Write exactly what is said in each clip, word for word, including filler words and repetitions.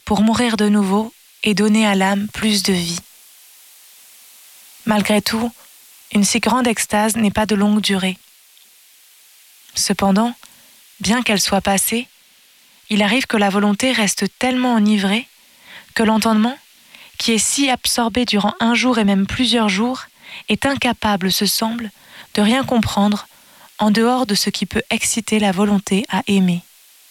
pour mourir de nouveau et donner à l'âme plus de vie. Malgré tout, une si grande extase n'est pas de longue durée. Cependant, bien qu'elle soit passée, il arrive que la volonté reste tellement enivrée que l'entendement, qui est si absorbé durant un jour et même plusieurs jours, est incapable, se semble, de rien comprendre en dehors de ce qui peut exciter la volonté à aimer.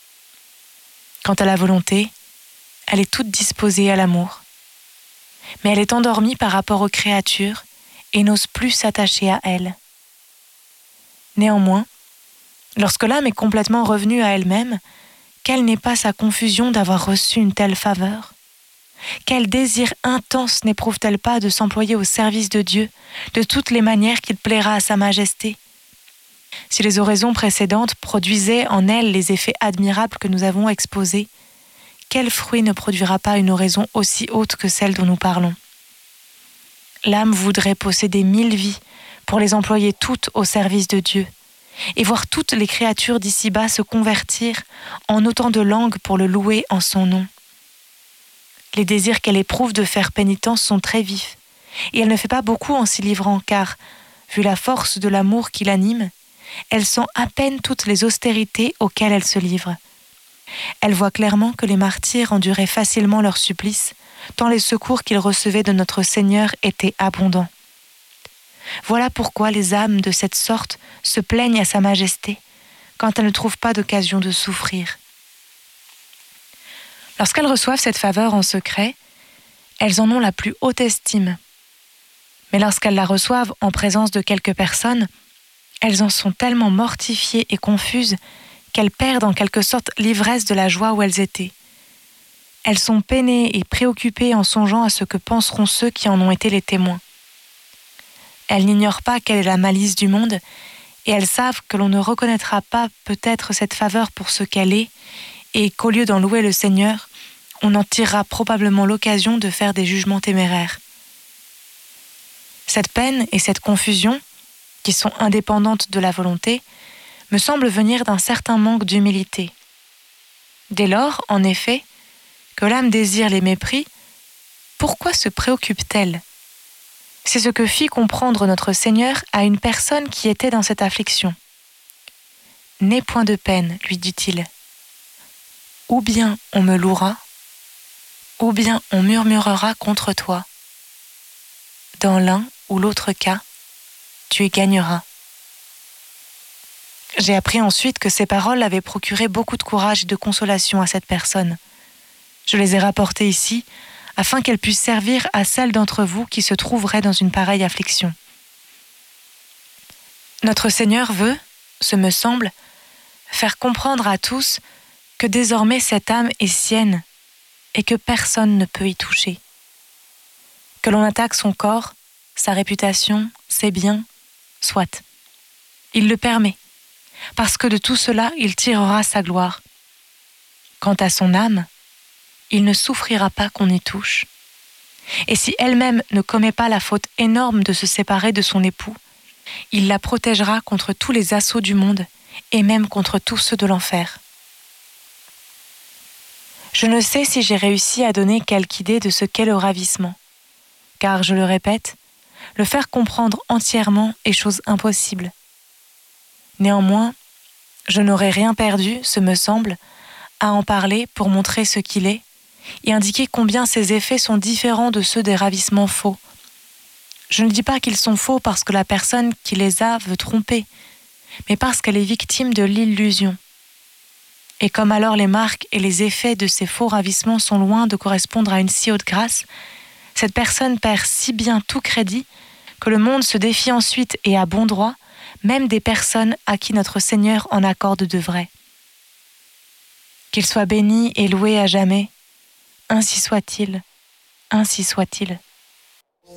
Quant à la volonté, elle est toute disposée à l'amour. Mais elle est endormie par rapport aux créatures et n'ose plus s'attacher à elles. Néanmoins, lorsque l'âme est complètement revenue à elle-même, quelle n'est pas sa confusion d'avoir reçu une telle faveur ? Quel désir intense n'éprouve-t-elle pas de s'employer au service de Dieu, de toutes les manières qu'il plaira à sa majesté ? Si les oraisons précédentes produisaient en elle les effets admirables que nous avons exposés, quel fruit ne produira pas une oraison aussi haute que celle dont nous parlons ? L'âme voudrait posséder mille vies pour les employer toutes au service de Dieu et voir toutes les créatures d'ici-bas se convertir en autant de langues pour le louer en son nom. Les désirs qu'elle éprouve de faire pénitence sont très vifs et elle ne fait pas beaucoup en s'y livrant car, vu la force de l'amour qui l'anime, elle sent à peine toutes les austérités auxquelles elle se livre. Elle voit clairement que les martyrs enduraient facilement leur supplice, tant les secours qu'ils recevaient de notre Seigneur étaient abondants. Voilà pourquoi les âmes de cette sorte se plaignent à sa majesté, quand elles ne trouvent pas d'occasion de souffrir. Lorsqu'elles reçoivent cette faveur en secret, elles en ont la plus haute estime. Mais lorsqu'elles la reçoivent en présence de quelques personnes, elles en sont tellement mortifiées et confuses qu'elles perdent en quelque sorte l'ivresse de la joie où elles étaient. Elles sont peinées et préoccupées en songeant à ce que penseront ceux qui en ont été les témoins. Elles n'ignorent pas quelle est la malice du monde et elles savent que l'on ne reconnaîtra pas peut-être cette faveur pour ce qu'elle est et qu'au lieu d'en louer le Seigneur, on en tirera probablement l'occasion de faire des jugements téméraires. Cette peine et cette confusion, qui sont indépendantes de la volonté, me semblent venir d'un certain manque d'humilité. Dès lors, en effet, que l'âme désire les mépris, pourquoi se préoccupe-t-elle ? C'est ce que fit comprendre notre Seigneur à une personne qui était dans cette affliction. « N'aie point de peine, lui dit-il. Ou bien on me louera, ou bien on murmurera contre toi. Dans l'un ou l'autre cas, tu y gagneras. » J'ai appris ensuite que ces paroles avaient procuré beaucoup de courage et de consolation à cette personne. Je les ai rapportées ici, afin qu'elles puissent servir à celles d'entre vous qui se trouveraient dans une pareille affliction. Notre Seigneur veut, ce me semble, faire comprendre à tous que désormais cette âme est sienne et que personne ne peut y toucher. Que l'on attaque son corps, sa réputation, ses biens, soit. Il le permet, parce que de tout cela, il tirera sa gloire. Quant à son âme, il ne souffrira pas qu'on y touche. Et si elle-même ne commet pas la faute énorme de se séparer de son époux, il la protégera contre tous les assauts du monde et même contre tous ceux de l'enfer. Je ne sais si j'ai réussi à donner quelque idée de ce qu'est le ravissement, car, je le répète, le faire comprendre entièrement est chose impossible. Néanmoins, je n'aurais rien perdu, ce me semble, à en parler pour montrer ce qu'il est et indiquer combien ses effets sont différents de ceux des ravissements faux. Je ne dis pas qu'ils sont faux parce que la personne qui les a veut tromper, mais parce qu'elle est victime de l'illusion. Et comme alors les marques et les effets de ces faux ravissements sont loin de correspondre à une si haute grâce, cette personne perd si bien tout crédit que le monde se défie ensuite et à bon droit, même des personnes à qui notre Seigneur en accorde de vrai. Qu'il soit béni et loué à jamais, ainsi soit-il, ainsi soit-il.